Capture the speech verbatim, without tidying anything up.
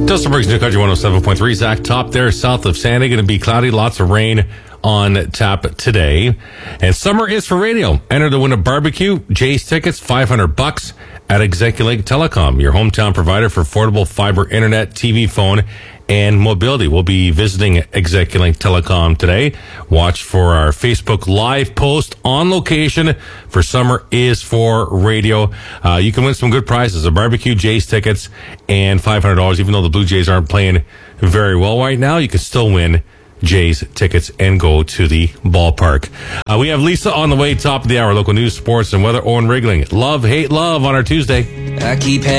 Dustin Briggs, New Country one oh seven point three. Zach, top there south of Sandy. Going to be cloudy, lots of rain on tap today. And summer is for radio. Enter to win a barbecue. Jay's tickets, five hundred bucks at Executive Telecom, your hometown provider for affordable fiber internet, T V, phone, and mobility. We'll be visiting Executive Telecom today. Watch for our Facebook Live post on location for Summer is for Radio. Uh, you can win some good prizes, a barbecue, Jays tickets, and five hundred dollars. Even though the Blue Jays aren't playing very well right now, you can still win Jays tickets and go to the ballpark. Uh, we have Lisa on the way, top of the hour. Local news, sports, and weather. Owen Rigling. Love, hate, love on our Tuesday. I keep